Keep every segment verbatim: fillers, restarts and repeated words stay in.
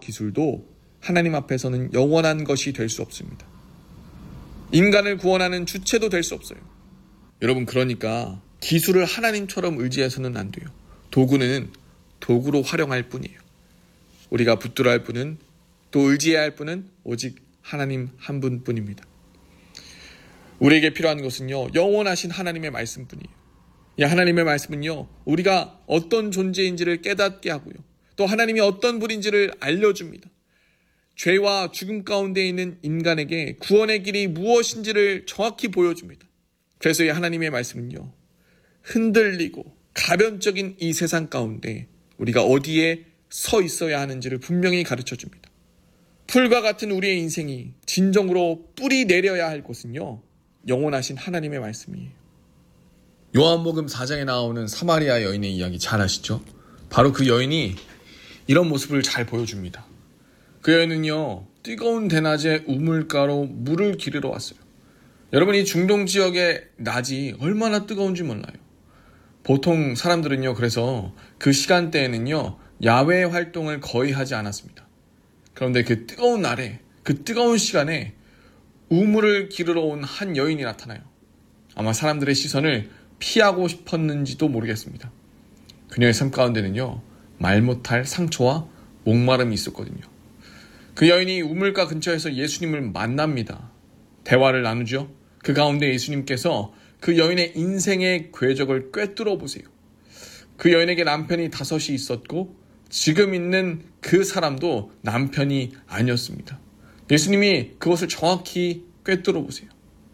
기술도 하나님 앞에서는 영원한 것이 될 수 없습니다. 인간을 구원하는 주체도 될 수 없어요. 여러분, 그러니까 기술을 하나님처럼 의지해서는 안 돼요. 도구는 도구로 활용할 뿐이에요. 우리가 붙들어야 할 분은, 또 의지해야 할 분은 오직 하나님 한 분뿐입니다. 우리에게 필요한 것은요, 영원하신 하나님의 말씀뿐이에요. 이 하나님의 말씀은요, 우리가 어떤 존재인지를 깨닫게 하고요, 또 하나님이 어떤 분인지를 알려줍니다. 죄와 죽음 가운데 있는 인간에게 구원의 길이 무엇인지를 정확히 보여줍니다. 그래서 이 하나님의 말씀은요, 흔들리고 가변적인 이 세상 가운데 우리가 어디에 서 있어야 하는지를 분명히 가르쳐줍니다. 풀과 같은 우리의 인생이 진정으로 뿌리 내려야 할 곳은요, 영원하신 하나님의 말씀이에요. 요한복음 사 장에 나오는 사마리아 여인의 이야기 잘 아시죠? 바로 그 여인이 이런 모습을 잘 보여줍니다. 그 여인은요, 뜨거운 대낮에 우물가로 물을 기르러 왔어요. 여러분, 이 중동 지역의 낮이 얼마나 뜨거운지 몰라요. 보통 사람들은요, 그래서 그 시간대에는요, 야외 활동을 거의 하지 않았습니다. 그런데 그 뜨거운 날에, 그 뜨거운 시간에 우물을 기르러 온 한 여인이 나타나요. 아마 사람들의 시선을 피하고 싶었는지도 모르겠습니다. 그녀의 삶 가운데는요, 말 못할 상처와 목마름이 있었거든요. 그 여인이 우물가 근처에서 예수님을 만납니다. 대화를 나누죠. 그 가운데 예수님께서 그 여인의 인생의 궤적을 꿰뚫어 보세요. 그 여인에게 남편이 다섯이 있었고 지금 있는 그 사람도 남편이 아니었습니다. 예수님이 그것을 정확히 꿰뚫어 보세요.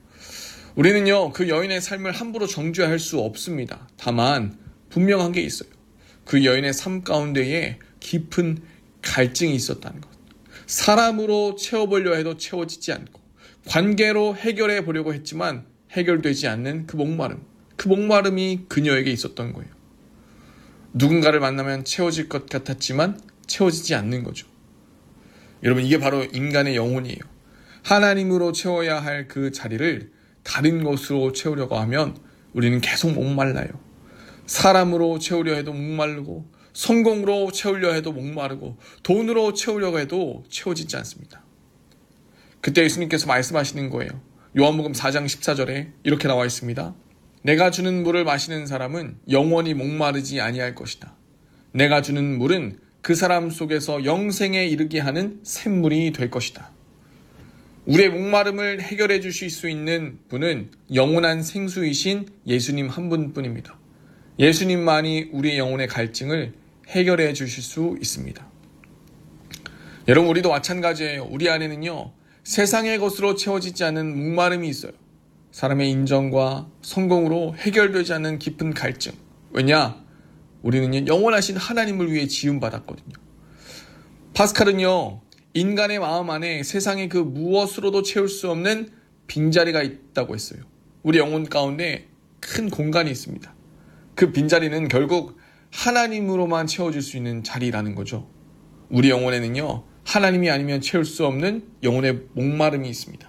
우리는요, 그 여인의 삶을 함부로 정죄할 수 없습니다. 다만 분명한 게 있어요. 그 여인의 삶 가운데에 깊은 갈증이 있었다는 것. 사람으로 채워보려 해도 채워지지 않고, 관계로 해결해 보려고 했지만 해결되지 않는 그 목마름, 그 목마름이 그녀에게 있었던 거예요. 누군가를 만나면 채워질 것 같았지만 채워지지 않는 거죠. 여러분, 이게 바로 인간의 영혼이에요. 하나님으로 채워야 할 그 자리를 다른 것으로 채우려고 하면 우리는 계속 목말라요. 사람으로 채우려 해도 목마르고, 성공으로 채우려 해도 목마르고, 돈으로 채우려고 해도 채워지지 않습니다. 그때 예수님께서 말씀하시는 거예요. 요한복음 사 장 십사 절에 이렇게 나와 있습니다. 내가 주는 물을 마시는 사람은 영원히 목마르지 아니할 것이다. 내가 주는 물은 그 사람 속에서 영생에 이르게 하는 샘물이 될 것이다. 우리의 목마름을 해결해 주실 수 있는 분은 영원한 생수이신 예수님 한 분뿐입니다. 예수님만이 우리의 영혼의 갈증을 해결해 주실 수 있습니다. 여러분, 우리도 마찬가지예요. 우리 안에는요, 세상의 것으로 채워지지 않는 목마름이 있어요. 사람의 인정과 성공으로 해결되지 않는 깊은 갈증. 왜냐? 우리는 영원하신 하나님을 위해 지음받았거든요. 파스칼은요, 인간의 마음 안에 세상의 그 무엇으로도 채울 수 없는 빈자리가 있다고 했어요. 우리 영혼 가운데 큰 공간이 있습니다. 그 빈자리는 결국 하나님으로만 채워질 수 있는 자리라는 거죠. 우리 영혼에는요, 하나님이 아니면 채울 수 없는 영혼의 목마름이 있습니다.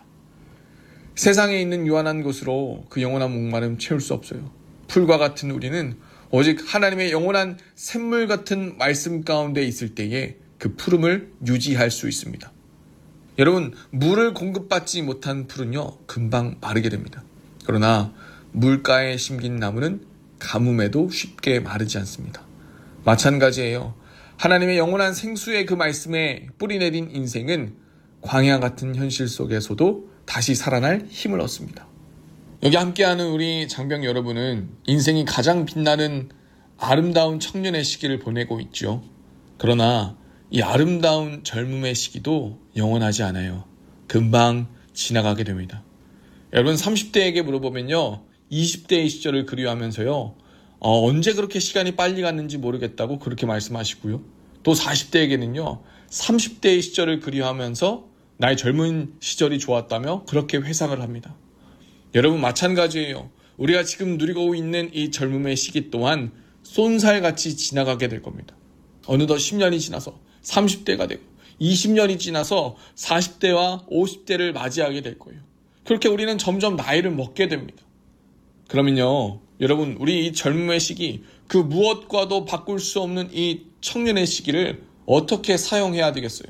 세상에 있는 유한한 것으로 그 영원한 목마름 채울 수 없어요. 풀과 같은 우리는 오직 하나님의 영원한 샘물 같은 말씀 가운데 있을 때에 그 푸름을 유지할 수 있습니다. 여러분, 물을 공급받지 못한 풀은요, 금방 마르게 됩니다. 그러나 물가에 심긴 나무는 가뭄에도 쉽게 마르지 않습니다. 마찬가지예요. 하나님의 영원한 생수의 그 말씀에 뿌리 내린 인생은 광야 같은 현실 속에서도 다시 살아날 힘을 얻습니다. 여기 함께하는 우리 장병 여러분은 인생이 가장 빛나는 아름다운 청년의 시기를 보내고 있죠. 그러나 이 아름다운 젊음의 시기도 영원하지 않아요. 금방 지나가게 됩니다. 여러분, 삼십 대에게 물어보면요, 이십 대의 시절을 그리워하면서요, 어, 언제 그렇게 시간이 빨리 갔는지 모르겠다고 그렇게 말씀하시고요. 또 사십 대에게는요, 삼십 대의 시절을 그리워하면서 나의 젊은 시절이 좋았다며 그렇게 회상을 합니다. 여러분, 마찬가지예요. 우리가 지금 누리고 있는 이 젊음의 시기 또한 쏜살같이 지나가게 될 겁니다. 어느덧 십 년이 지나서 삼십 대가 되고 이십 년이 지나서 사십 대와 오십 대를 맞이하게 될 거예요. 그렇게 우리는 점점 나이를 먹게 됩니다. 그러면요, 여러분, 우리 이 젊음의 시기, 그 무엇과도 바꿀 수 없는 이 청년의 시기를 어떻게 사용해야 되겠어요?